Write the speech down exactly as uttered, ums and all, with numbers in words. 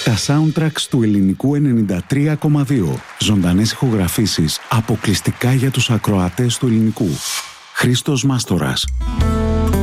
Τα soundtracks του Ελληνικού ενενήντα τρία κόμμα δύο. Ζωντανές ηχογραφήσεις αποκλειστικά για τους ακροατές του Ελληνικού. Χρήστος Μάστορας.